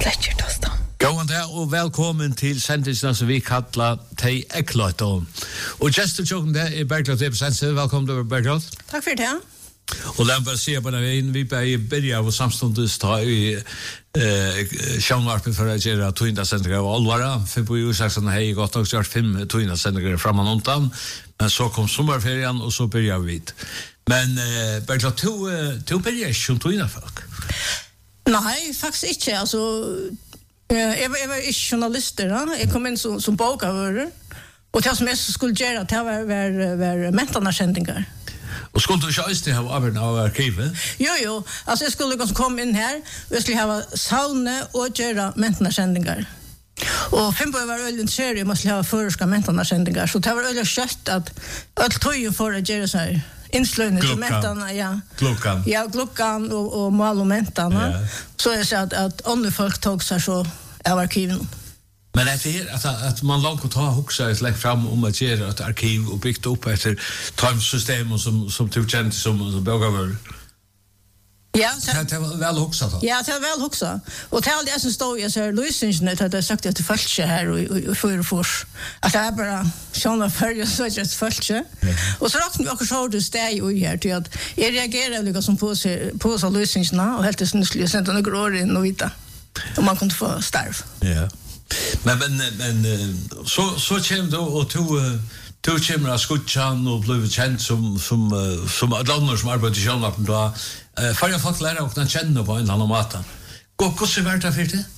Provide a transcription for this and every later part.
Släcker tastan. Gåan där och välkommen till sändningen som vi kallar Tei Eklot. Och just att jag där är Berglot representant. Välkommen till Berglot. Tack för det. Och låt bara se på när vi börjar och samstundes ta i Sjömarpen för att göra tvåinda sändningar av allvara. För på U16 har jag gått och gjort 5 tvåinda sändningar framan undan. Men så kom sommarferien och så börjar vi. Men Berglot, du börjar som tvåinda folk? Nej, faktiskt inte. Alltså, jag var inte journalist. Jag kom in som bokavörare. Och det som jag skulle göra, det var mentarnasändningar. Och skulle du inte ha arbetat av arkivet? Jo. Alltså jag skulle komma in här och jag skulle ha sauna och göra mentarnasändningar. Och Fimbo var öljent serie man skulle ha förska mentarnasändningar. Så det var öljent kött att öll tojen får att göra så här. Inslöjning till mentarna, ja. Glockan. Ja, glockan och mal och mentarna. Ja. Så är det att andra folk tog sig så av arkiven. Men det är att man långt ta huxa ett lägg fram om att göra ett arkiv och byggt upp efter timesystem som du kände som bokavörare. Ja, det var väl huxa då. Ja, det var väl huxa. Och till det som stod jag så här lösningen hade sagt att det fölkje här i Fyrfors. Att det är bara såna färger så att det fölkje. Och så räknade vi också så det steg och här till att jag reagerade liksom som på så lösningen och helt det skulle sända några år in och vita. Om man kunde få starv. Ja. Men så kommer då och du kommer att skutchan och blev känd som landar som arbetar i Sjönvapen då. Förra folk lära och den känner på en annan måte. Hur ser det för det?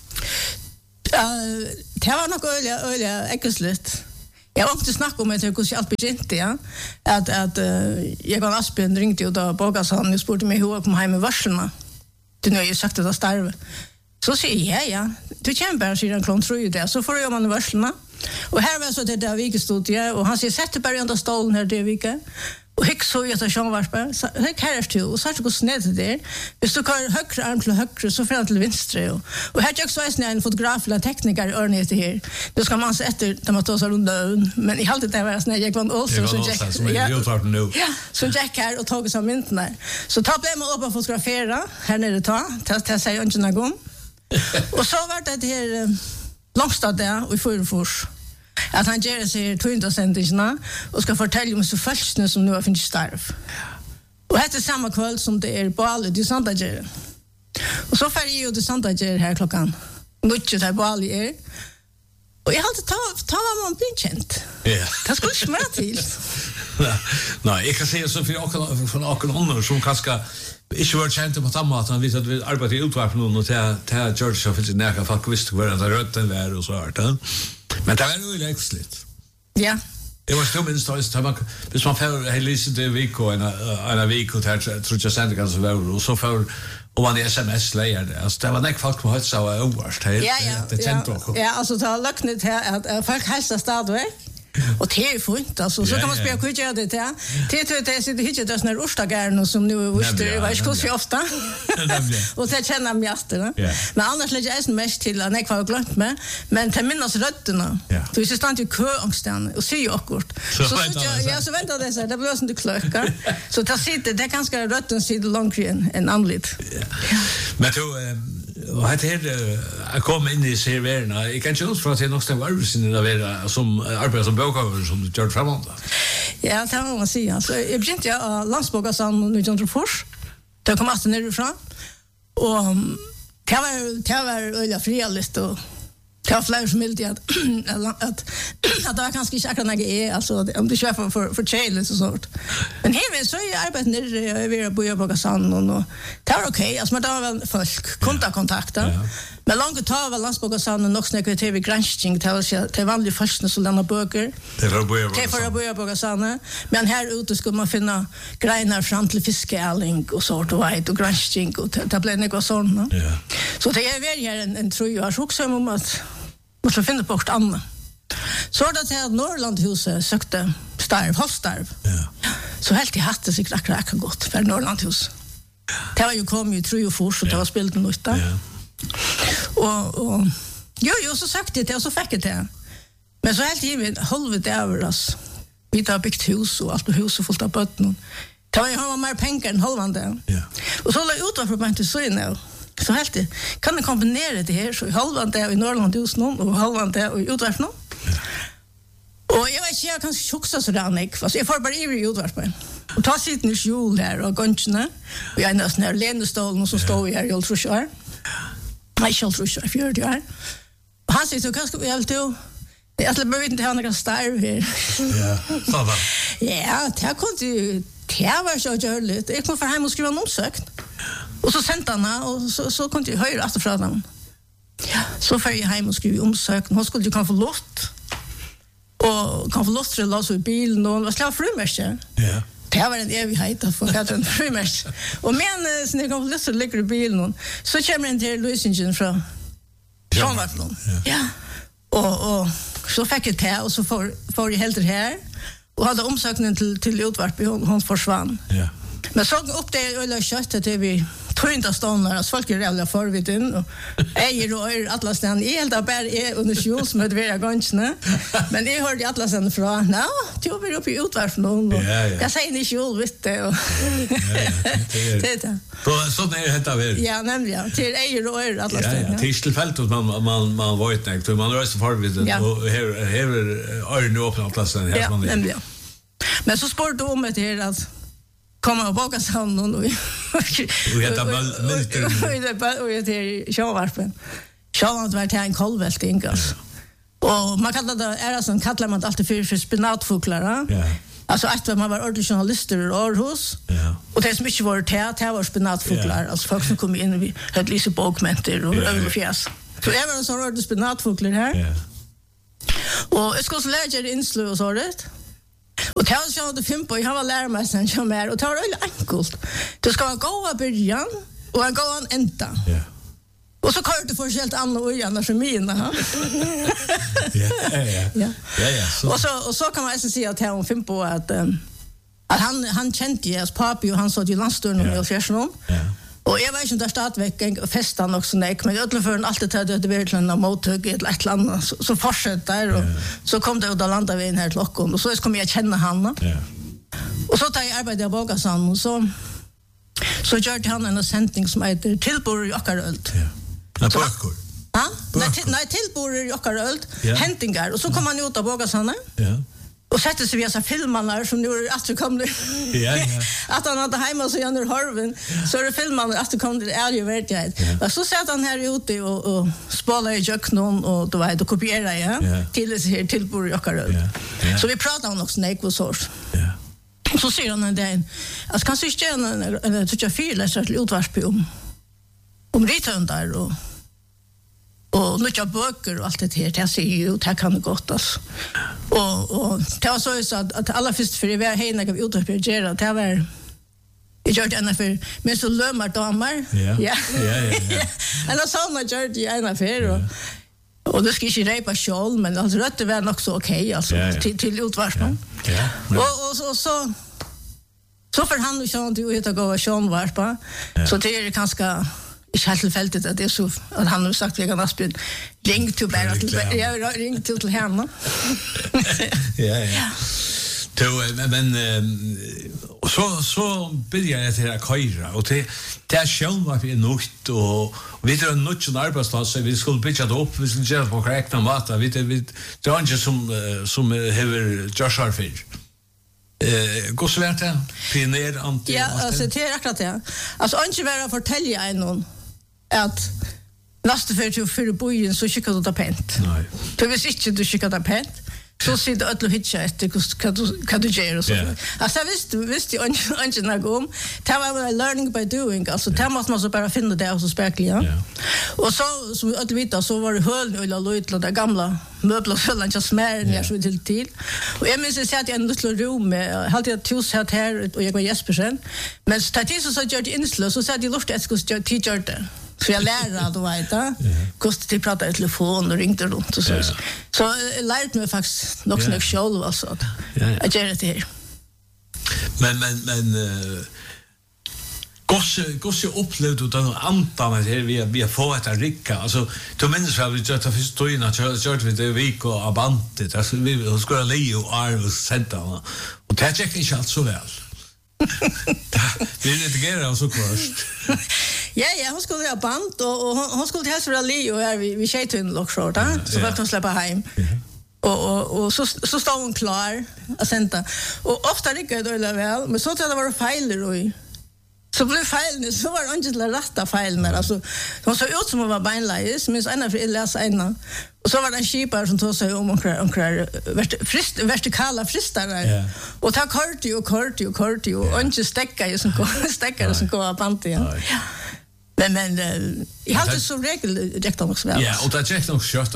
Det var nog öliga äckelsligt. Jag har inte snackat om det hur allt begynte, ja. Att jag och Asbjørn ringte ju då Bogasan och spurte mig hur jag kom hem med varslarna. Det nu har jag sagt att jag starve. Så säger jag, ja. Du känner bara sedan klon tror ju det. Så får jag man varslarna. Och här var så det där vike stod jag. Och han säger, sätter bara under stolen här det vike. Och hick så jag tar sjönvarsper. Så hick här efter och så har jag gått sned till det. Hvis du kör högre arm till högre så får han till vänster. Och här jag så är en fotograf eller tekniker i örnet här. Då ska man se efter när man tar sig runt ön. Men i allt det var sned jag var också så jag. Ja, så jag här och tog sig mynten där. Så ta blev man upp och fotografera här nere ta säger inte någon gång. Och så var det här Långstad där och i Fyrfors. Att han gör sig tvåinda sändningarna och ska fortälja om så falskne som nu har finnit starv. Och det är samma kväll som det är på alla de sandager. Och så får jag ju det sandager här klockan. Mycket där på alla är. Och jag hade ta vad man blir känt. Ja. Det skulle smöra till. Nej, jag kan säga så för någon annan som kanske inte var känt på samma att han visade att vi arbetar i utvarpen och till George så finns det näka folk visste vad det rötten var och så här. Men det var ju läxligt. Ja. Det var så minst att man hvis man får hela det vecka och en vecka och här tror jag sen kan så väl och så får och man SMS lägger alltså det var näck folk på så oerst det kände också. Ja, alltså ta lucknet här att folk hälsar stadigt. Och det är fint alltså så kan man spela kul göra det där. Det sitter hit det såna rostagärn som nu visste vad jag så ofta. Och det känner mig efter. Men annars lägger jag mest till att jag har glömt mig men till minnas rötterna. Så vi står inte i köangstan och ser ju akkurat. Så väntar det så det blir inte klökar. Så det sitter det ganska rötten sitter långt än andligt. Men och det här jag kom in i serverna. Jag kan inte utfra att det är något av arbetsinnan av er som arbetar som bokavare som du gör framåt. Ja, det må man säga. Så jag begynte jag landsbokasan 1940. Det kom alltid nerifrån. Och det var öliga frialist och det var flera som ville att det var kanske inte akkurat när det är, alltså om du kör för tjejligt och sånt. Men här så är jag arbetat nere vid Bojabokasan och det var okej. Alltså men det var väl folk, kontakter. Men långt tag var landsbokasan och också när jag tv granskning till vanliga folk som lämnar böcker. Det var Bojabokasan. Men här ute skulle man finna grejer fram till fiskeäling och sort och white och granskning och det blev något sånt. Så det är väl här en tror jag också om att man ska finna på något annat. Så var det att Norrlandhuset sökte starv. Så helt i hatten sig akkurat gott för Norrlandhus. Det var ju kom ju tror jag först och det var spelat något där. Och jo så sökte det och så fick det. Men så helt i halvet över oss. Vi har byggt hus och allt huset fullt av botten. Det var ju mer pengar än halvan där. Och så la ut varför man inte så nu. Så helt det. Kan du kombinera det här så i halvan det i Norrland hos någon och halvan det i utvarp någon? Och jag vet inte, jag kan tjoxa sådär Nick, fast jag får bara i utvarpen. Och ta sitt nyss jul här och gångerna. Och jag är nästan här lenestolen som står här i Oltrusjör. Nej, inte Oltrusjör, 40 år. Och han säger så ganska väl till. Jag behöver inte ha några starv här. Ja, sådär. Ja, det kunde ju, det var så görligt. Jag kom för hem och skriva en omsökt. Och så sände han och så kunde jag höra efter från honom. Ja, så får jag hem och skriva omsökt. Hon skulle ju kan få lott. Och kan få lott till att låsa i bilen och vad slags frumärke. Ja. Det var en evighet att få katt en frumärke. Och men när jag kan få lott till att ligga i bilen så kommer en till lösningen från Sjönvarplån. Ja. Och så fick jag det och så får jag helt det här. Och hade omsökningen till utvarp och hon försvann. Ja. Men så upp det öle köttet till vi tynda ståndar och folk är jävla förviden och äger och alla stan helt där bara är under juls med våra gångerna. Men jag hörde alla stan från nå, tog vi upp i utvarp någon. Jag säger inte jul vet det och det. Så när det väl. Ja, nämligen. Till äger och alla stan. Ja, till tillfället man var inte man rör sig förviden och här är nu öppna platsen här man. Ja, nämligen. Men så spår du om det här att komma och baka samman och heter Milton och det är Sjönvarpen. Sjönvarpen var till en kolvälting alltså. Och man kallar det är som kallar man alltid för spinatfåglar. Ja. Alltså att man var ordentlig journalister i Århus. Ja. Och det som inte var det var spinatfåglar. Alltså folk som kom in och hade lite bokmenter och överfjäs. Så jag var en sån ordentlig spinatfåglar här. Ja. Och jag skulle lära det inslö och så rätt. Och det var så att Fimpo, jag var lärmästaren som är, och det var väldigt enkelt. Du ska ha en god början och en god ända. Yeah. Och så kör du för helt andra ögon som mina. Och så kan man alltså säga att han Fimpo att han kände ju pappa och han sa ju landstörning och fjärson. Och jag vet inte där stadväcken festan också nej, men jag för alltid hade det verkligen en mottag i ett land så fortsätter och så kom det ut att landa vi in här klockan och så kom jag känna han. Och så tar jag arbete av Bogasan och så gjorde han en sändning som heter Tillbor i Åkaröld. Ja. Böcker. Ja? Nej, Tillbor i Åkaröld. Händingar och så kom han ut av Bogasan. Ja. Och sätter sig via så filmarna som nu är att det kom att han hade hemma så gärna Harvin så är det filmarna att det kom till ärlig verklighet. Och så satt han här ute och spelade i köknen och då kopierade till det här Tillbor i Åkaröld. Så vi pratade om också när sort. Och så säger han en dag att kanske inte en tycker jag fyra till utvarp om rithundar och mycket böcker och allt det här. Jag säger ju, det kan det gott alltså. Och det var så att alla först för det var hej när vi utåtbjörgera, det var jag gjorde ena för men så lömmar damer. Ja. Eller såna gjorde jag ena för och det ska inte repa sjål, men alltså det var också okej alltså till utvarsman. Och så för han och sånt du heter gå sjånvarpa. Så det är ganska ich hatte fältet att det är så att han har sagt jag kan Asbjörn ring till bara jag ring till henne. Ja. Men så börjar jag till att köra och det är själva vi nytt och vi är en nytt arbetsplats så vi skulle bygga det upp, vi skulle göra det på korrekta måter. Vi det är inte som hever Joshua Fish. Går så värt det? Pioner, anti. Ja, alltså det är akkurat det. Alltså inte vara fortälja en att nästa för bojen så skickar du tapent. Nej. Du visst inte du skickar tapent. Så sitter alla och hittar efter kan du göra och så. Alltså visst jag inte någon. Det var learning by doing. Alltså det måste man så bara finna det och så spärkliga. Och så som alla vet så var det höll eller lite där gamla möbler så långt smär ner så till. Och jag minns att jag ändå slår rum med hade jag tus här och jag var Jespersen. Men statistiskt så gör det inslös så satt jag luft att skulle teacher det. Så jag lärde att veta. Kostade till prata i telefon och ringde runt och så. Så jag lärde mig faktiskt något som jag själv var så att jag gör det här. Men gosse upplevde du den antan att vi har fått ett ricka. Alltså, du minns väl vi gör det först då innan kört vi det vik och abantet. Alltså, vi skulle Leo och Arv centrarna. Och det gick inte allt så väl. Vi redigerar så först. Ja, hon skulle ha band och hon skulle helst vara Leo här vid Tjejtun Lockshort, så vart hon släppa hem. Och så stod hon klar att sända. Och ofta lyckades det väl, men så tror jag det var fejler och så blev feilen, så var det inte till att rätta feilen. Alltså, de såg ut som att vara beinleis, men så ena för att läsa ena. Och så var det en skipare som tog sig om vertikala fristare. Och ta korti och inte stäckare som går av panten. Men jag har inte så regel direkt också väl. Ja, och det direkt nog kört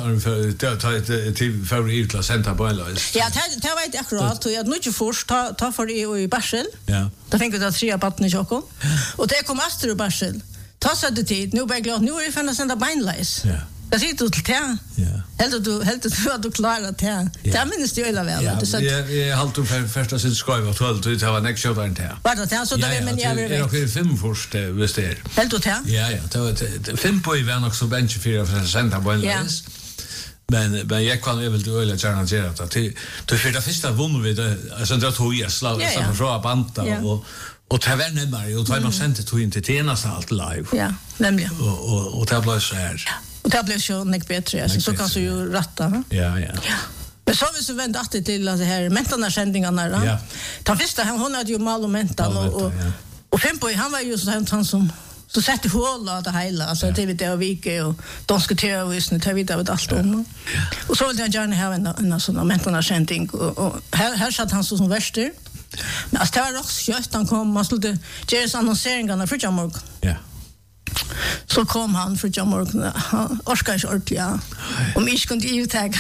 till för utla center på Ellis. Ja, det var inte akkurat. Jag nu inte först ta för i Barsel. Ja. Då fick jag 3 patten i chocken. Och det kom Astrid och Barsel. Ta så det tid. Nu blir jag glad. Nu är det för att sända beinleis. Ja. Jag sitter till te. Ja. Helt du att du klarar te. Det minns du väl. Ja, jag har alltid första sitt skriva 12 det var nästa show inte här. Var det te så det men jag är nog 5 först visst det. Helt du te? Ja, det var 5 på i var också bench för att sända beinleis. Men jag kan väl du eller gärna göra det till för det första vunnit vi det alltså det tog jag slag så från banta och tavernen där och tar man sent tog inte till nästa allt live. Ja, nämligen. Och det blev så här. Och det blev så mycket bättre så kan så ju rätta. Ja. Men så vi så vänt att till det här mentarna sändningarna då. Ja. Ta första hon hade ju mal och mentan och Fimpo han var ju så han som så sätter hålla det hela alltså det vet jag vike och de ska ta visst det vet jag allt om. Och så vill jag gärna ha en sån mentarna sändning och här satt han så som värster. Men alltså det var också kött han kom man skulle göra annonseringarna för Jamorg. Ja. Så kom han för Jamorg orskar inte ordentligt och mig kunde ju tagga.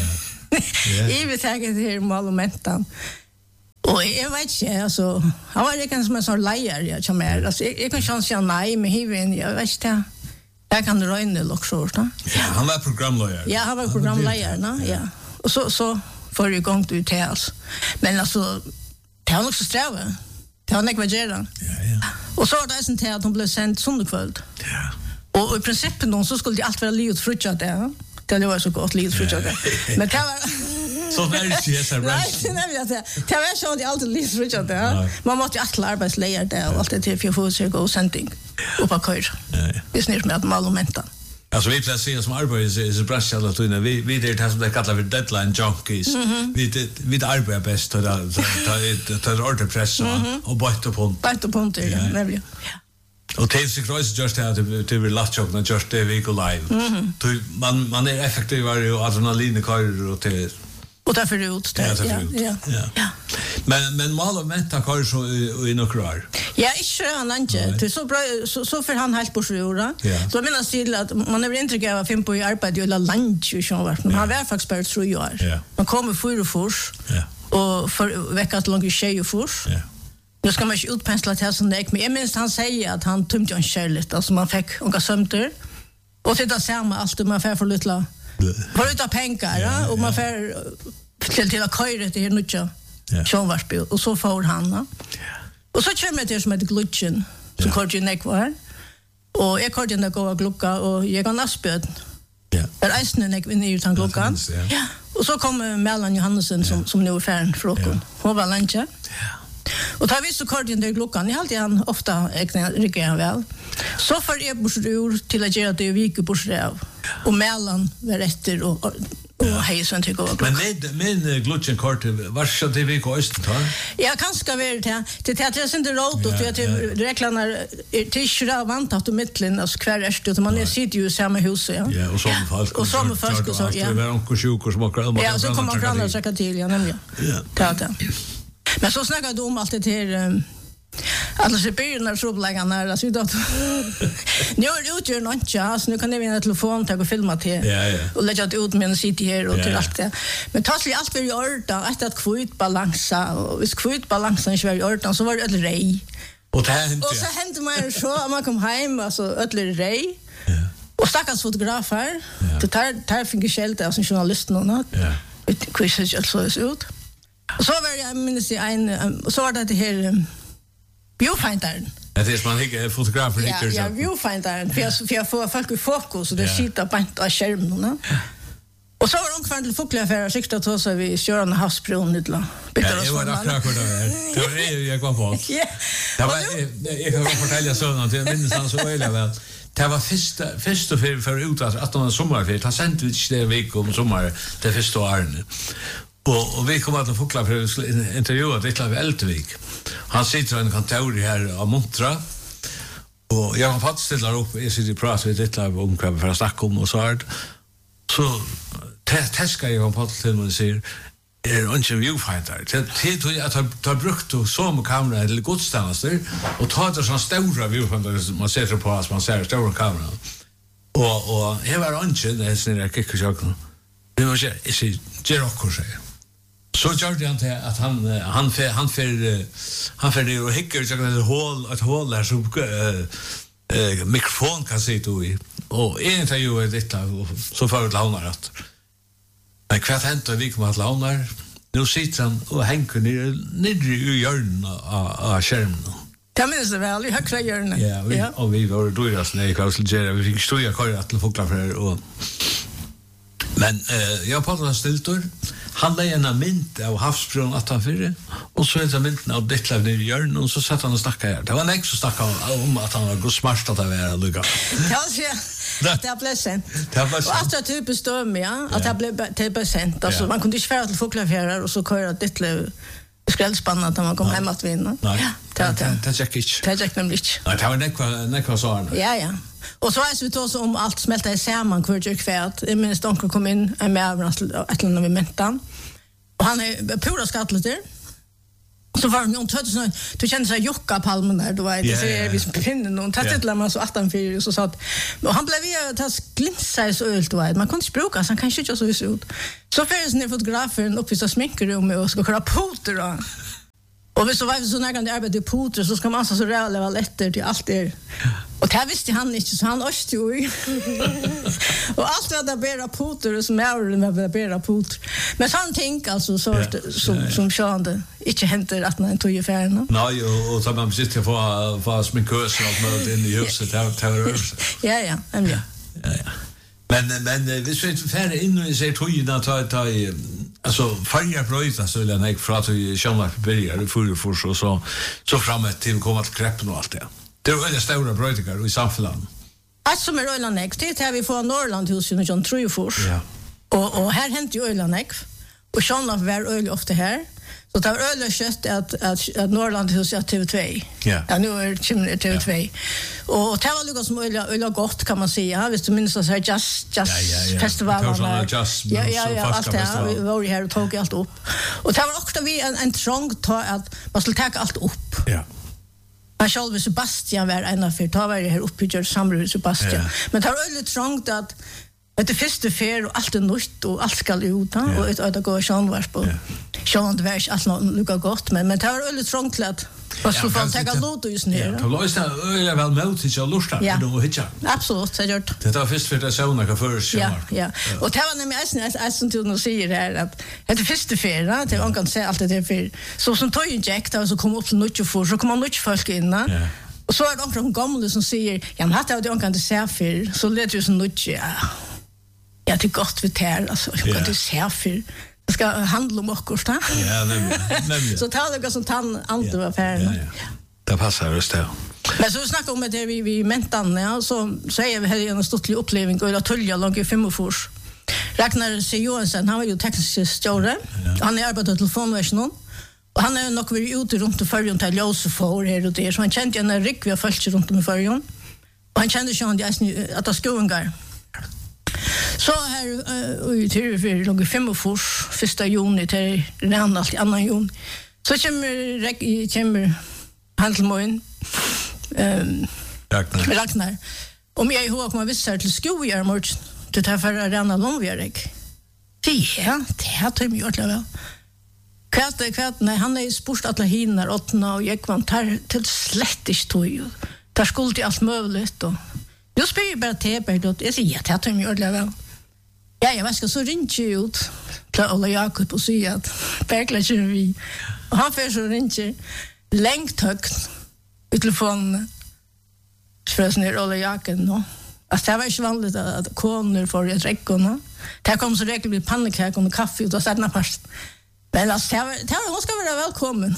Jag tagga det här monumentan. Och jag vet inte, alltså, han var ju som en sån lejer, jag kommer här. Alltså, jag kan inte säga nej, men jag vet inte. Jag kan röjna lockshort. Ja, han var programledare. Ja, han var programledare, ja. Och så får jag igång till tals. Men alltså, det var nog så sträva. Det var inte vad göra. Ja. Och så var det en till att hon blev sänd sönderkväll. Ja. Och i princip så skulle det allt vara livet frutjat där. Det var så gott livet frutjat där. Men det var... Så där är det så Nej, det var så att jag alltid livet frutjat där. Man måste ju alla arbetslejer där och allt det till för att få sig gå sändning. Och på kör. Det är snitt med att malumenta. Alltså vi placerar som arbetar i branschen alla tiden. Vi det som det kallar för deadline junkies. Vi arbetar bäst och tar orderpress och byta nämligen. Och Tavs Cross just att det vill last job när just det vi går live. Man är effektivare och adrenalin kör och till och därför ut det. Ja. Men mal och menta kör så i några år. Ja, han inte. Det så bra så för han helt på sjura. Så menar still att man är inte gärna fem på arbete eller lunch och så vart. Man har faktiskt bara 3 år. Man kommer för fors. Och för veckat långt tjej och fors. Nu ska man ju utpensla till sån där men jag minns han säger att han tömde en kärlet alltså man fick några sömter. Och det där ser man allt man får för lite för utan pengar och man får till att köra det här nutja. Sjönvarsby och så får han. Och så kommer det som ett glutchen så kort ju nek var. Och jag kort den gå klocka och jag kan Asbjörn. Ja. Där är nek in i utan klockan. Ja. Och så kommer Mellan Johannesson som nu är färd från. Hon var lunch. Ja. Och tar vi så kort den där klockan. Jag alltid han ofta rycker väl. Så för är bursur till att göra det vike bursur. Och Mellan var efter och hejsen till gå. Men glutchen kort var så det vi går öst tar. Ja, kanske väl det att jag inte råd och att reklanar tisra vant att mitten och kvärst och man sitter ju i samma hus Ja, och som folk och så det var onkel sjuk som och ja, så kommer man att säga till nämligen. Ja. Men så snackar du om allt det här alla så börjar så lägga alltså då nu är det utgör något så nu kan det vinna telefon ta och filma till och lägga det ut med en city här och till allt det men tas li allt för i ordan att kvitt balansa och vis kvitt balansen är i ordan så var det ett rej och det hände och så hände man så man kom hem alltså ett rej och stackars fotografer det tar fick skälta alltså journalisten och något quiz alltså så ut och så var jag minns en så var det här viewfindaren. Det är man inte fotografer inte ja, viewfindaren för jag får folk i fokus och det sitter på av skärmen. Och så var de kvar till Fuglaffär sikta att så vi kör en havsbron lite. Ja, det var akkurat där. Det var det jag kom på. Ja. Det var jag kan fortälja såna till minns han så väl väl. Det var första för ut att de sommarfest. Han sände ut det veck om sommar det första året. Och vi kom att Fuglaffär intervjua det Klav Eltvik. Han sitter i en kontor här av Montra. Och jag har fått ställa upp i sitt prat vid det Klav om kvar för att snacka om och så här. Så täskar jag på till mig och säger en viewfinder. Det att ta brukt och så med kamera eller godstanster och ta det såna stora viewfinder som man sätter på att man ser stora kameran. Och här var inte det sen jag kickar jag. Det var ju är också så. Så gjorde han det att han för det och hickar så ett hål där så mikrofon kan sitta i och intervjuet detta så för att låna rätt. Men kvart hänt och vi kommer att låna. Nu sitter han och hänger ner i hjörnet av skärmen. Det minns det väl, i högra hjörnet. Ja, och vi var dåras när jag skulle vi fick stå i kvar till Fuglaffär och men jag pratade stiltor. Han lade en mynt av havsbron 1804 och så är det mynten av Ditlev ner i hjörnet och så satt han och snackade här. Det var en extra snacka om att han var god smart att det var lugga. Det blev sent. Och att det typiskt döm, ja. Att det blev sent. Alltså, man kunde inte färra till Fuglaffär och så köra Ditlev skrällspannat när man kom hem att vinna. Nej, det gick inte. Det gick nämligen inte. Nej, det var nekva sådana. Ja. Och så är vi också om allt smälta i samman kvärt. Jag minns Donker kom in med överraskning ett eller annat vid mentan. Och han är pura skattlet där. Så var han ju du kände sig Jocka Palmen där, då var det så vi som befinner någon tattitlar man så 18-4 så att och han blev ju tas glinsa så ölt då man kunde språka så han kanske inte så vis ut. Så finns ni fotografen uppe i sminkrum och ska köra poter då. Och hvis så var så när det arbetar i poter så ska man alltså så räva lätter till allt det. Och det visste han inte så han öste ju. Och allt var där bära poter som är med bära poter. Men sån tänk alltså så som sjönde inte händer att man tog i färna. Nej och så man sitter för sminkös och allt möjligt in i huset Ja. Men vi ska inte färre in och säga tojna ta alltså färja bröjta så eller nej för att vi känner börjar för och så framåt till komma till kreppen och allt det. Det är väldigt stora bröjtingar i samhället. Att som är Ölanäck, det är vi får Norrlandhusen och John Trujfors. Ja. Och här hänt ju Ölanäck. Och Sean var öl ofta här. Så det var öl kött att Norrlandhus är TV2. Ja, nu är det TV2. Och det var lika som öl gott kan man säga. Visst du minns så här jazzfestivalen. Ja, allt det här. Vi var här och tog allt upp. Och det var också vi en trång att man skulle ta allt upp. Ja. Han själv Sebastian var en av för ta var det här uppe i samråd Sebastian. Ja. Men det var väldigt trångt att det första fer och allt är nytt och allt ska ut och ett öde går sjönvars på. Sjön det var allt lukar gott men det var väldigt trångt att vad så får ta låt just nu. Ja, då är väl mot sig att lusta och hitcha. Absolut, så gjort. Det var först för det såna kan först. Ja. Och det var nämligen som till nu säger här att det första fer det man kan säga allt det för så som tog inject och så kom upp till nytt för så kommer nytt folk in. Och så är det också en gammal som säger ja men hade jag inte se för så lät ju så nytt Ja, det är gott vi tär, alltså. Jag kan inte säga för det ska handla om okkur, va? Ja, nämligen. Så tar det som tann andra affärerna. Ja. Det passar just det. Men så vi snackar om det vi mentan, ja, så är vi här en stortlig upplevelse och jag tulja långt i 5 år. Ragnar C. Johansson, han var ju teknisk stjåre. Han är arbetat telefonversionen. Och han är nog varit ute runt i färgen till Josefår här och där. Så han kände en rik vi har följt runt i färgen. Och han kände sig att det skoengar. Så här i TV4 låg 5 år, 1 juni till redan allt 2 juni. Så kommer Handelmoen Ragnar. Om jag ihåg man visste till skojar mot det här för rena långväg. Ja, det har de gjort väl. Kvart, nej, han är sport alla hinnar 8 och jag man tar till slättigt tog. Tar skuld till allt möjligt och jag spelar bara teber då. Jag säger att de gjort det väl. Ja, jag ska så ringa ut till Ola Jakob och säga att Bergla kör vi. Och han får så ringa längt högt i telefonen. Förresten är Ola Jakob nu. Alltså det var inte vanligt att koner får ett räckorna. Det kom så regel med pannekaka och kaffe och sådana fast. Men alltså hon ska vara välkommen.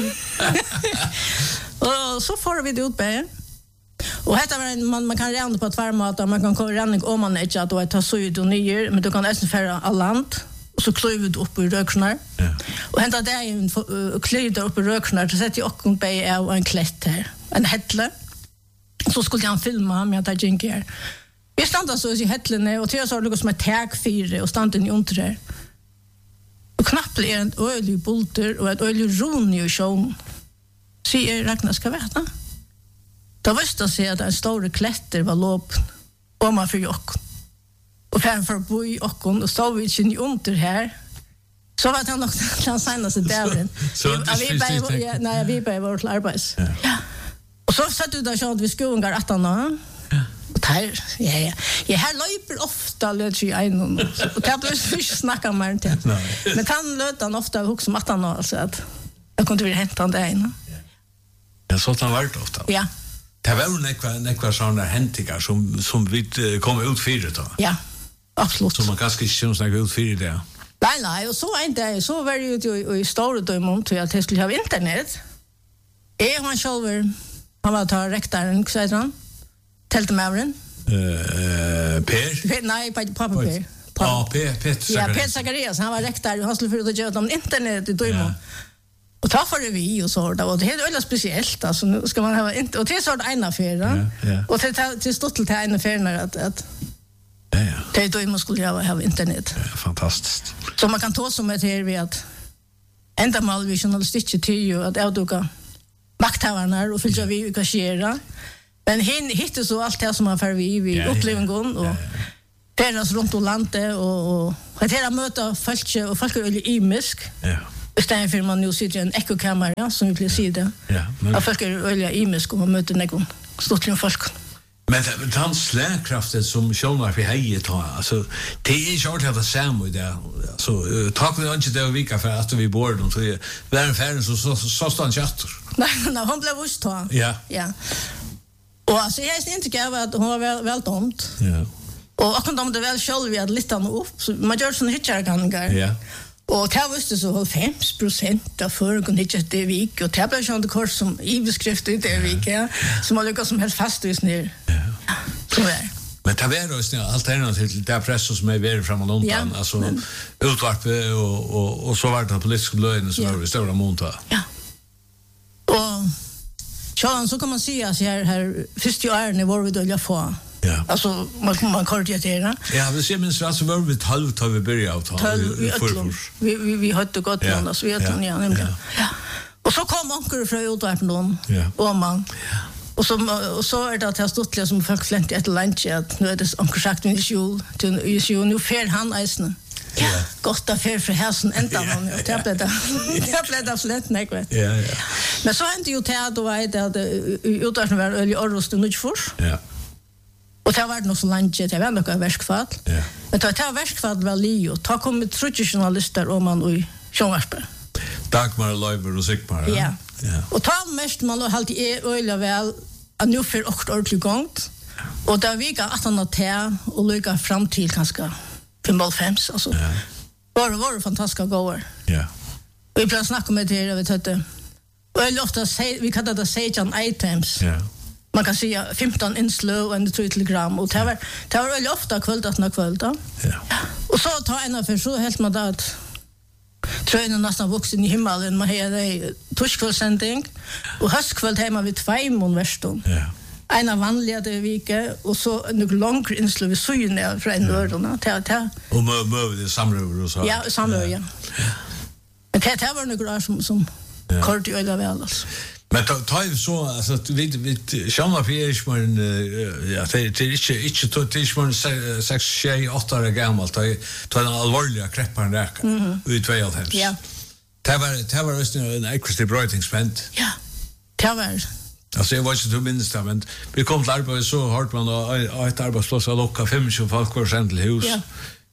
Och så får vi det ut på. Och detta var man kan ränna på tvärmatar, man kan ränna om man inte att då ta så ut och nyer, men du kan nästan färra all land. Och så klöv vi upp i röknar. Ja. Och hända det en klöv upp i röknar, så sätter jag också av en klätt här. En hättle. Så skulle han filma med att jag gick här. Vi stannade så i hättlene, och till så var det något som är tägfyre, och stannade i under här. Och knappt är en ölig bulter och ett ölig ron i sjön. Sier Ragnar ska veta. Då visste sig att en stor klätter var låp ovanför jocken. Och framför bo i jocken, och stod vi inte under här. Så var det nog den senaste dagen. Vi bara var till arbets. Ja. Och så satt du där så att vi skogen går 18 år. Och här, ja, här löper ofta löt i en och det blir inte snacka mer till. Men kan lötan ofta också om 18 år, så att jag kunde vilja hämta det ena. Ja, så har varit ofta. Ja. Det var ju nekva sådana häntingar som vi kom ut för då. Ja, absolut. Så man kanske inte snackar ut för det. Nej, och så är inte så var det ju i stora dömon till att jag skulle ha internet. Han själv, han var tar rektorn, säger han. Teltemavren. Per? Nej, pappa Per. Ja, Peter. Ja, Peter Zacharias, han var rektor, han skulle för att göra om internet i dömon. Och ta för det vi och så där, och det är väldigt speciellt, alltså nu ska man ha inte, och det är så en affär. Och till stort till en affär att det är då man skulle ha internet. Ja, fantastiskt. Så man kan ta som ett här vid att ända mal vi journalistik till ju att avduka makthavarna och fylla vi i kassera. Men hittar så allt det som man får vi upplevelsen och färdas runt om landet och att hela möta folk och folk är imisk. Ja. Istället för man nu sitter i en ekokamera, som vi blir sida. Ja, men att folk är öliga imisk och man möter någon stort till folk. Men den slagkraften som Sjönvarp i hejet har, alltså, det är inte alltid att det samma i det. Alltså, tack vi inte det vika för att vi bor dem, så det var en färd så stod han tjattor. Nej, hon blev vust då. Ja. Och alltså, jag är inte gav att hon var väl tomt. Ja. Och kom de det väl själv vi hade listan upp, så man gör såna hitchargangar. Ja. Och det var så 5% av förrgår inte det vik, och det blev sånt kurs som i beskrift i det vik, som har lyckats som helt fast just nu. Ja. Så där. Men det var ju snart alternativt till det press som är väldigt framåt undan, alltså utvarp och så var det politiska lögner som var stora monta. Ja. Och så kan man säga att här första året var vi då få. Ja. Alltså man korrigerar. Ja, vi ser minst alltså var vi 12 tar vi börja att ta. Vi hade gått någon så vet hon nämligen. Ja. Och så kom onkel från utvarpen då. Och man. Och så är det att jag stått där som folk flent ett lunch att nu är det onkel sagt min jul nu fer han isen. Ja, gott affär för hästen ända någon. Det blev det flent nej. Ja. Men så inte ju det då var det utvarpen var öl i Orrost och Nutfors. Ja. Och det var nog så länge, det var nog verskfall. Ja. Men det var verskfall var Leo. Ta kom ett journalister om man i Sjönvarp. Dagmar, Leiber och Sigmar. Ja. Och ta mest man alltid öliga väl att nu för ordentligt gångt. Och där vi går att han ta och lycka fram till kanske 5-5 alltså. Ja. Var fantastiska gåor. Ja. Vi började snacka med det vet du. Och ofta vi kallar det Satan items. Ja. Man kan säga 15 inslö och en 3 telegram, och det var väldigt ofta kvällt. Ja. Och så tar en för så helt man att trönen nästan vuxen i himmelen, man har det torskvällssändning och höstkväll hemma vid 2 månverston. Ja. En vanliga det vike och så en lång inslö vid syne från en ördorna. Och möv det samrör och så. Ja, samrör, ja. Men det var några som kort i öga väl alltså. Men ta ju så alltså vi Sjönvarp är ju ja det är inte 6-8 år gammalt ta en allvarlig krepparen där ut 2 år. Ja. Det var just en extra brightningsspent. Ja. Det var alltså jag var inte så minst men vi kom till arbete så hårt man och ett arbetsplats att locka 25 folk till hus. Ja.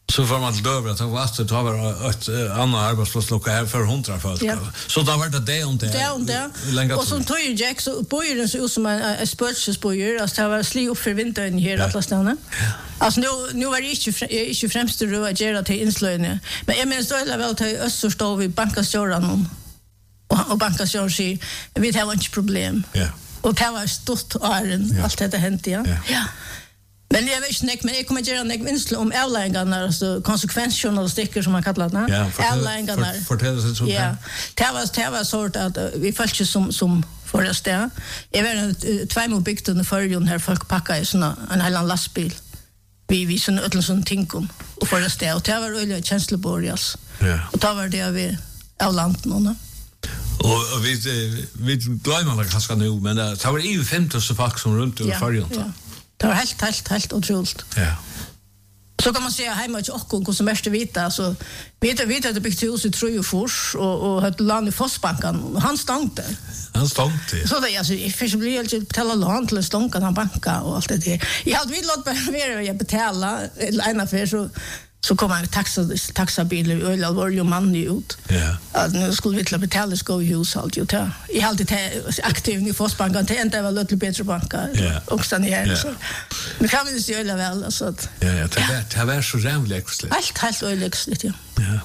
Så får man dövra att det var ett annat arbetsplats lucka här för 100 folk. Ja. Så då var det om det. Det om det. Och som tog ju Jack så bojer så ut som en spörsbojer, alltså det var sli upp för vintern här alla stanna. Alltså nu var det inte främst det att göra till inslöjning. Men jag menar så väl till öster står vi bankastjoran och bankastjoran säger vi har inte problem. Ja. Och det var stort åren allt detta hänt ja. Men jag vet inte, men jag kommer att göra en vinsel om avläggarna, alltså konsekvensjournalistiker som man kallar det. Ja, avläggarna. Fortell oss sånt. Ja, det var sort att vi följde som förrest det. Jag var två byggt under förrjun här folk packade såna en hel lastbil. Vi såna ödlen sån tinkum och förrest det. Och det var öliga känsloborgas. Ja. Och då var det vi avlanten. Och vi glömmer det kanske nu, men det var ju 50 folk som runt över förrjun. Ja. Det var helt otroligt. Ja. Så kan man säga hemma till och hur som mest vita så vet att det byggt hus i Trojefors och hade land i Fossbanken och han stångte. Så det alltså i för blir helt betala lån till stånkan han banka och allt det där. Jag hade vill låt bara jag betala en affär så kom en taxabil och öl var ju man ut. Ja. Att nu skulle vi till betala gå i hushåll ju ta. I alltid aktiv i Fossbanken till inte var lite bättre banker och stan här så. Men kan vi se väl alltså att Ja, det var så jävligt. Helt öligsligt ja. Ja.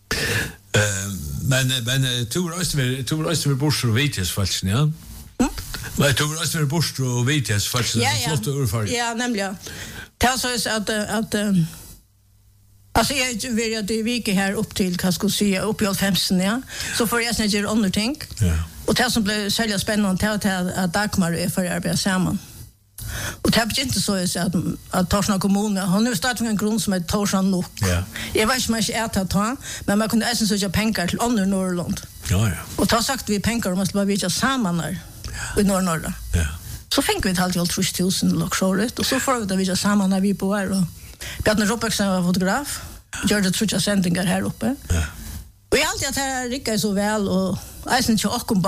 Men två röster bors och vites faktiskt, ja. Men två röster bors och vites faktiskt flott urfall. Ja, nämligen. Det så att alltså jag vill att det vike här upp till vad ska säga upp i 50 ja. Så får jag snart göra andra ting. Ja. Och det som blev sälja spännande att Dagmar är för att arbeta samman. Och det är inte så att Torshavn kommun har nu startat en grund som är Torshavn nog. Ja. Jag vet inte om jag äter att ta, men man kunde även söka pengar till andra Norrland. Ja. Och då sagt vi pengar om att bara vi samman här i norra. Ja. Så fick vi ett halvt 30 000 luxurit och så får vi det vi samman när vi på här och Bjarne Ropeksen var fotograf. Gör det trutja sändningar här uppe. Ja. Och jag alltid att här rikkar så väl och eisen till åkken